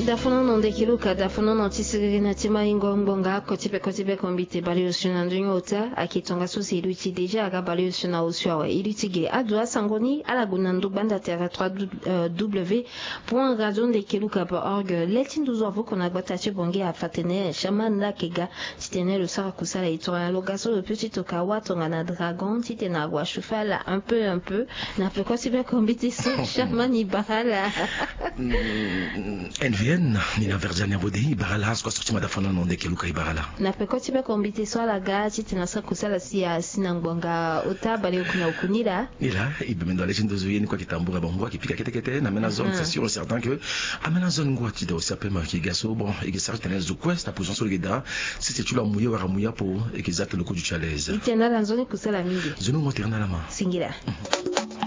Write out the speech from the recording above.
dafono non de kiluka dafono non tisiri na tima ingongbonga kotipe kombite bali usuna ndonyota akitonga sosi iluti deja aga bali usuna uswa ilutige adwa sangoni ala gunandu banda terra 3w.radiondekiluka.org letinduzo avo kona gbatache bonge afatene shaman la kega titene le sara kusala itora logaso le petit okawa tonga na dragon titena agwa chufala un peu na pe kotipe kombite so shaman ibahala NVN nina verjania bode ibarala sko sortima dafono non de kiluka ibarala na pe kotipe kombite so la gachi tena sa kusala sia sinangbonga otabale kuna ukunila ila ibemendo ale chindo zuyeni kwa kitambura bongo akipika kete na mena zone c'est sûr certain que amena zone ngwa ti do sape marki gaso bon et que ça reste zu questa position sur le geda si c'est tu la mouiller wara mouiller pour exact le coup du chalaise itena la zone kusala mingi zone mo terna la ma singira